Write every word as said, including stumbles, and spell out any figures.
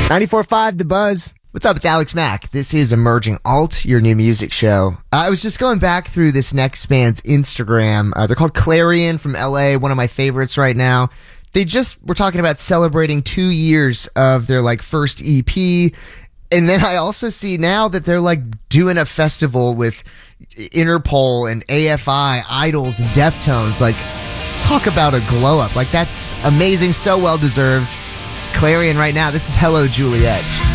ninety-four point five The Buzz. What's up? It's Alex Mack. This is Emerging Alt, your new music show. Uh, I was just going back through this next band's Instagram. Uh, they're called Clarion from L A, one of my favorites right now. They just were talking about celebrating two years of their like first E P. And then I also see now that they're like doing a festival with Interpol and A F I, Idols, and Deftones. Like, talk about a glow up. Like, that's amazing. So well deserved. Clarion right now. This is Hello Juliet.